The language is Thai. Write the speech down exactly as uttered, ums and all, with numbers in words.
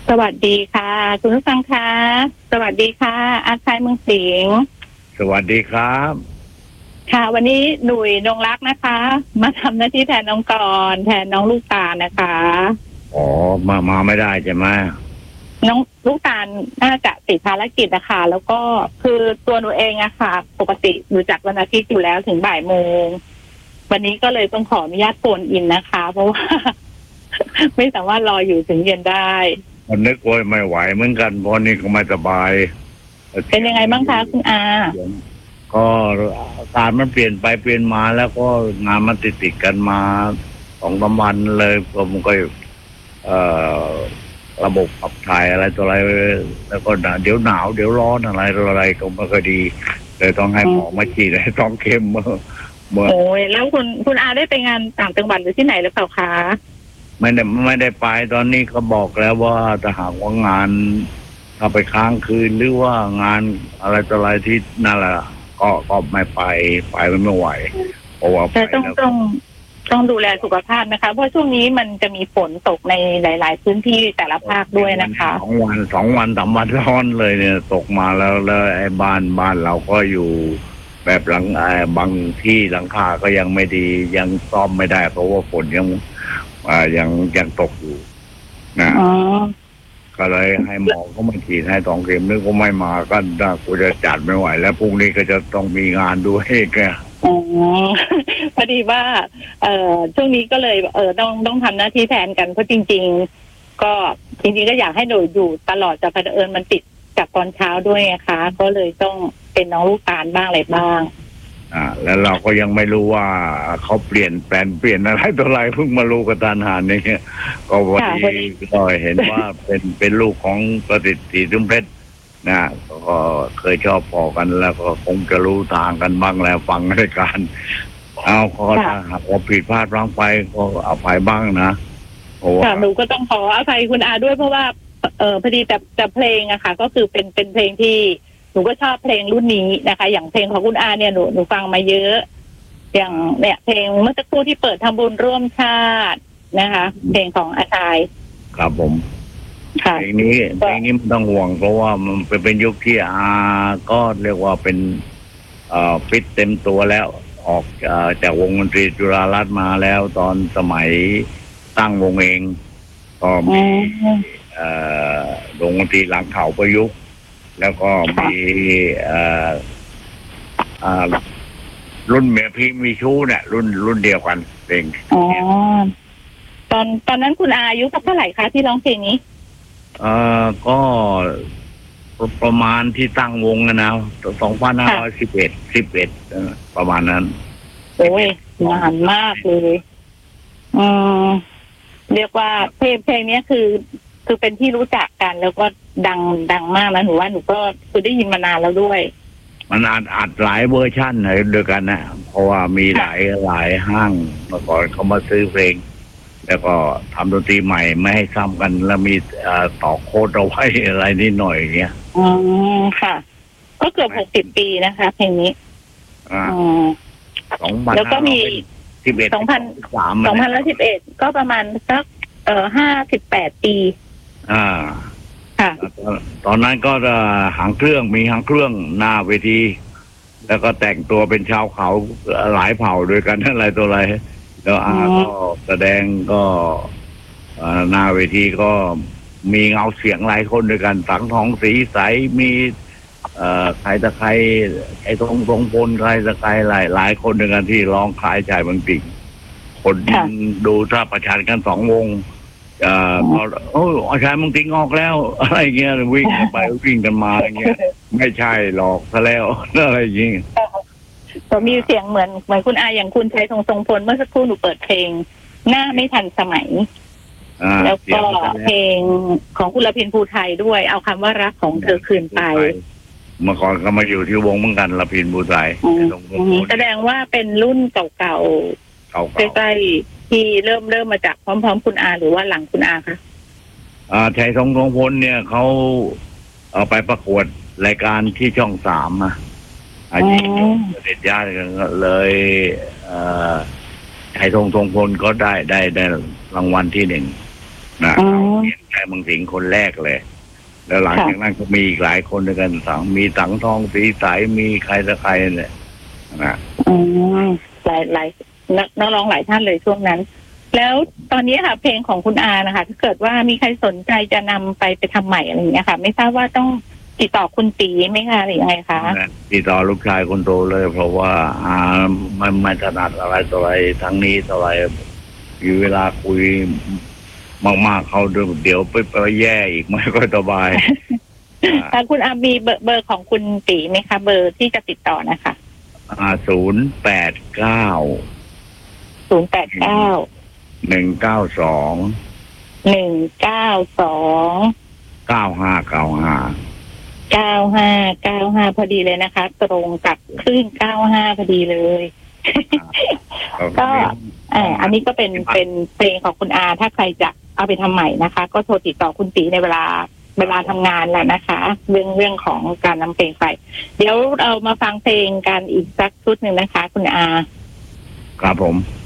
สวัสดีค่ะคุณผู้ฟังคะสวัสดีค่ะอาชัยเมืองสิงห์สวัสดีครับค่ะวันนี้หนุ่ยนงรักนะคะมาทำหน้าที่แทนน้องกรแทนน้องลูกตาลนะคะอ๋อมามาไม่ได้ใช่ไหมน้องลูกตาลน่าจะติดภารกิจนะคะแล้วก็คือตัวหนูเองอะค่ะปกติหนูจัดวันอาทิตย์อยู่แล้วถึงบ่ายโมงวันนี้ก็เลยต้องขออนุญาตโฟนอินนะคะ เพราะว่า ไม่สามารถรออยู่ถึงเย็นได้มันนึกว่าไม่ไหวเหมือนกันเพราะนี่ก็ไม่สบายเป็นยังไงบ้างคะคุณอาก็อาการมันเปลี่ยนไปเปลี่ยนมาแล้วก็งานมันติดติดกันมาสองสามวันเลยก็มันก็เอ่อระบบขับถ่ายอะไรตัวอะไรแล้วก็เดี๋ยวหนาวเดี๋ยวร้อนอะไรอะไรก็ไม่ค่อยดีเลยต้องให้หมอมาฉีดให้ต้องเข้มเมื่อเมื่อโอ้ยแล้วคุณคุณอาได้ไปงานต่างจังหวัดหรือที่ไหนหรือเปล่าคะไม่ได้ไม่ได้ไปตอนนี้เขาบอกแล้วว่าถ้าหากว่างานถ้าไปค้างคืนหรือว่างานอะไรต่ออะไรที่นั่นแหละก็ก็ไม่ไปไปมันไม่ไหวเพราะว่าแต่ต้องต้องต้องดูแลสุขภาพนะคะเพราะช่วงนี้มันจะมีฝนตกในหลายๆพื้นที่แต่ละภาคด้วยนะคะสองวันสองวันสามวันร้อนเลยเนี่ยตกมาแล้วแล้วไอ้บ้านบ้านเราก็อยู่แบบหลังไอ้บางที่หลังคาก็ยังไม่ดียังซ่อมไม่ได้เพราะว่าฝนยังอ่ายังยังตกอยู่นะก็เลยให้หมอเขามาฉีดให้สองเข็มนึกว่าไม่มาก็น่ากูจะจัดไม่ไหวแล้วพรุ่งนี้ก็จะต้องมีงานด้วยแกอ๋อพอดีว่าเอ่อช่วงนี้ก็เลยเออต้องต้องทำหน้าที่แทนกันเพราะจริงๆก็จริงๆก็อยากให้หนูอยู่ตลอดแต่เผอิญมันติดจากตอนเช้าด้วยนะคะก็เลยต้องเป็นน้องลูกตาลบ้างอะไรบ้างอ่าแล้วเราก็ยังไม่รู้ว่าเขาเปลี่ยนแปลนเปลี่ยนอะไรตัวอะไรเพิ่งมารู้กับตาหานนี่ก็วันนี้ก็เห็นว่าเป็นเป็นลูกของประสิทธิ์ศรีทุ่มเพชรนะก็เคยชอบพอกันแล้วก็คงจะรู้ทางกันบ้างแล้วฟังรายการเอาก็ถ้าหากว่าผิดพลาดร้างไปก็อภัยบ้างนะเพราะว่าหนูก็ต้องขออภัยคุณอาด้วยเพราะว่าเออพอดีแต่แต่เพลงอะค่ะก็คือเป็นเป็นเพลงที่หนูก็ชอบเพลงรุ่นนี้นะคะอย่างเพลงของคุณอาเนี่ยหนูหนูฟังมาเยอะอย่างเนี่ยเพลงเมื่อสักครู่ที่เปิดทำบุญร่วมชาตินะคะเพลงของอาชายครับผมเพลงนี้เพลงนี้ไม่ต้องห่วงเพราะว่ามันเป็นเป็นยุคที่อาก็เรียกว่าเป็นเอ่อฟิตเต็มตัวแล้วออกจากวงดนตรีจุฬารัตน์มาแล้วตอนสมัยตั้งวงเองก็มีเอ่อวงดนตรีหลังเขาประยุกต์แล้วก็มีเอ่ออ่ารุ่นเมียพี่มีชู้เนี่ยรุ่นรุ่นเดียวกันเพลงอ๋อตอนตอนนั้นคุณอาอายุเท่าไหร่คะที่ร้องเพลงนี้เอ่อก็ประมาณที่ตั้งวงนะสองพันห้าร้อยสิบเอ็ดสิบเอ็ดประมาณนั้นโอ้ยนานมากเลยอืมเรียกว่าเพลงเพลงนี้คือคือเป็นที่รู้จักกันแล้วก็ดังดังมากนะหนูว่าหนูก็คือได้ยินมานานแล้วด้วยมันอัดอัดหลายเวอร์ชั่นเลยด้วยกันนะเพราะว่ามีหลายหลายห้างเมื่อก่อนเขามาซื้อเพลงแล้วก็ทำดนตรีใหม่ไม่ให้ซ้ำกันแล้วมีต่อโค้ดเอาไว้อะไรนิดหน่อยอย่างเงี้ยอ๋อค่ะก็เกือบหกสิบปีนะคะเพลงนี้อ่าสองพันแล้วก็มีสิบเอ็ดสองพันสามสองพันแล้วสิบเอ็ดก็ประมาณสักเอ่อห้าสิบแปดปีอ่าค่ะตอนนั้นก็จะหางเครื่องมีหางเครื่องหน้าเวทีแล้วก็แต่งตัวเป็นชาวเขาหลายเผ่าด้วยกันอะไรตัวอะไรแล้วอาก็แสดงก็หน้าเวทีก็มีเงาเสียงหลายคนด้วยกันสังทองสีใสมีใครตะใครไอ้ตรงตรงพลใครตะใครหลายหลายคนด้วยกันที่ร้องคล้ายชายบางติ่งคนดูถ้าประชันกันสองวงเอ่อพอโอ้อาชายบางติ่งออกแล้วอะไรเงี้ยวิ่งกันไปวิ่งกันมาอย่างเงี้ยไม่ใช่หรอกซะแล้วอะไรอย่างเงี้ยก็มีเสียงเหมือนเหมือนคุณอาอย่างคุณชัยทรงทรงพลเมื่อสักครู่หนูเปิดเพลงหน้าไม่ทันสมัยแล้วก็เพลงของคุณละพินภูไทยด้วยเอาคำว่ารักของเธอคืนไปเมื่อก่อนก็มาอยู่ที่วงเหมือนกันละพินภูไทยแสดงว่าเป็นรุ่นเก่าๆใกล้ๆที่เริ่มเริ่มมาจากพร้อมๆคุณอาหรือว่าหลังคุณอาคะอ่าชัยทรงทรงพลเนี่ยเขาเอาไปประกวดรายการที่ช่องสามอะอาชีพเด็ดญาติกันเลยไทยทงทงพลก็ได้ได้ได้รางวัลที่หนึ่งนะแค่บางสิงคนแรกเลยแล้วหลังจากนั้นก็มีอีกหลายคนด้วยกันสังมีสังทองสีใสมีใครสักใครเนี่ยนะอืมหลายหลายนักร้องหลายท่านเลยช่วงนั้นแล้วตอนนี้ค่ะเพลงของคุณอานะคะถ้าเกิดว่ามีใครสนใจจะนำไปไปทำใหม่อะไรอย่างเงี้ยค่ะไม่ทราบว่าต้องติดต่อคุณตีไหมคะหรือยังไงคะติดต่อลูกชายคนโตเลยเพราะว่าอาไม่ไม่ถนัดอะไรต่ออะไรทั้งนี้ต่ออะไรอยู่เวลาคุยมากๆเขาเดี๋ยวไปไปแย่อีกไม่ก็สบายถ้าคุณอามีเบอร์เบอร์ของคุณตีไหมคะเบอร์ที่จะติดต่อนะคะอ่าศูนย์แปดเก้าศูนย์แปดเก้าหนึ่งเก้าสองหนึ่งเก้าสองเก้าห้าเก้าห้าเก้าห้าเก้าห้าพอดีเลยนะคะตรงกับคลื่นเก้าห้าพอดีเลยก็อ่าอันนี้ก็เป็นเป็นเพลงของคุณอาถ้าใครจะเอาไปทำใหม่นะคะก็โทรติดต่อคุณตีในเวลาเวลาทำงานแหละนะคะเรื่องเรื่องของการนำเพลงไปเดี๋ยวเรามาฟังเพลงกันอีกสักชุดหนึ่งนะคะคุณอาครับผม